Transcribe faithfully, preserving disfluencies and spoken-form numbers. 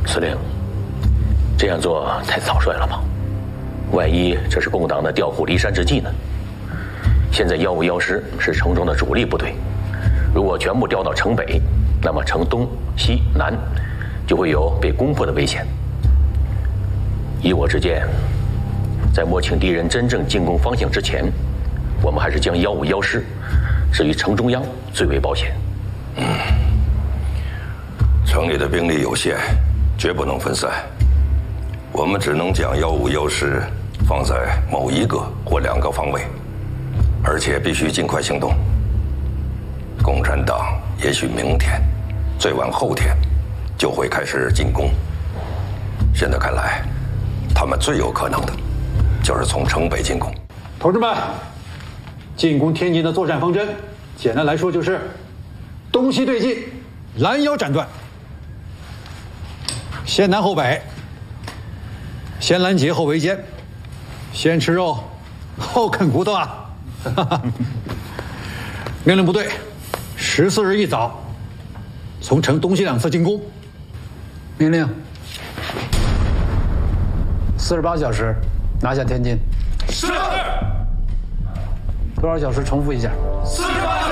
司令，这样做太草率了吧？万一这是共党的调虎离山之计呢？现在幺五幺师是城中的主力部队，如果全部调到城北，那么城东、西、南就会有被攻破的危险。依我之见，在摸清敌人真正进攻方向之前，我们还是将幺五幺师置于城中央最为保险。 嗯，城里的兵力有限，绝不能分散。我们只能将幺五幺师放在某一个或两个方位，而且必须尽快行动。共产党也许明天，最晚后天，就会开始进攻。现在看来，他们最有可能的，就是从城北进攻。 同志们，进攻天津的作战方针，简单来说就是东西对进，拦腰斩断，先南后北，先拦截后围歼，先吃肉后啃骨头啊！命令部队十四日一早从城东西两侧进攻。命令四十八小时拿下天津。 是。 多少小时？重复一下。 四十八。